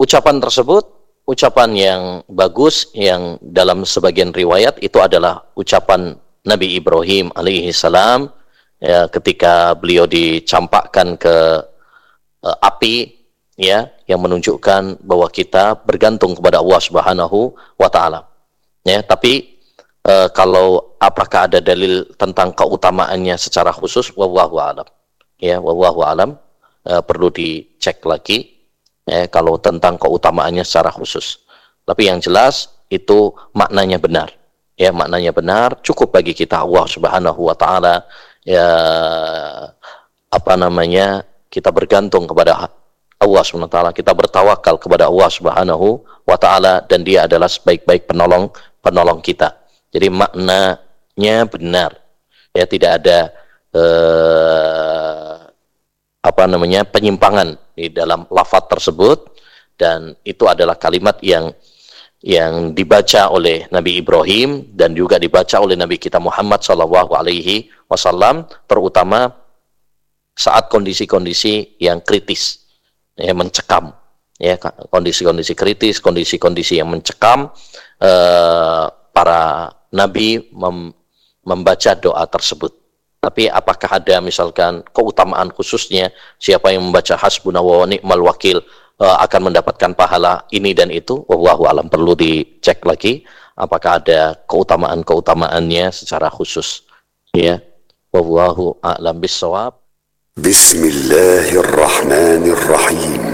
ucapan tersebut ucapan yang bagus, yang dalam sebagian riwayat itu adalah ucapan Nabi Ibrahim alaihi salam ya, ketika beliau dicampakkan ke api ya, yang menunjukkan bahwa kita bergantung kepada Allah Subhanahu wa taala. Ya, tapi kalau apakah ada dalil tentang keutamaannya secara khusus, wallahu alam. Ya, wallahu alam, perlu dicek lagi ya, kalau tentang keutamaannya secara khusus. Tapi yang jelas itu maknanya benar. Ya, maknanya benar, cukup bagi kita Allah Subhanahu wa taala ya, kita bergantung kepada Allah Subhanahu wa taala, kita bertawakal kepada Allah Subhanahu wa taala, dan Dia adalah sebaik-baik penolong kita. Jadi maknanya benar. Ya, tidak ada penyimpangan di dalam lafaz tersebut, dan itu adalah kalimat yang dibaca oleh Nabi Ibrahim dan juga dibaca oleh Nabi kita Muhammad sallallahu alaihi wasallam, terutama saat kondisi-kondisi yang kritis, ya, mencekam, ya, kondisi-kondisi kritis, kondisi-kondisi yang mencekam, para nabi membaca doa tersebut. Tapi apakah ada misalkan keutamaan khususnya, siapa yang membaca hasbunallahu wa ni'mal wakil akan mendapatkan pahala ini dan itu? Wallahu alam, perlu dicek lagi apakah ada keutamaan-keutamaannya secara khusus. Ya, wallahu a'lam bissawab. Bismillahirrahmanirrahim.